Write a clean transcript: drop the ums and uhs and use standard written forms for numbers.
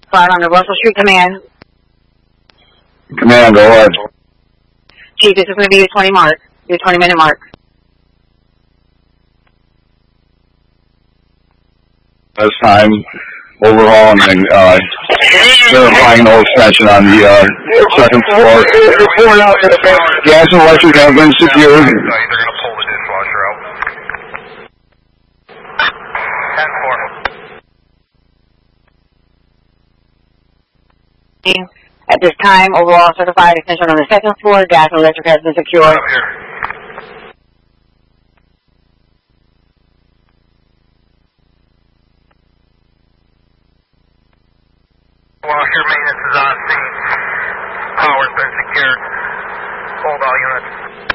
Fire on the Russell Street Command. Command, go ahead. Chief, this is going to be your 20-minute mark. This time, overhaul and verifying no extension on the second floor. Gas and electric have been secured. They're going to pull the dishwasher out. 10-4. At this time, overall certified extension on the second floor. Gas and electric has been secured. Washer maintenance is on scene. Power's been secured. Hold all units.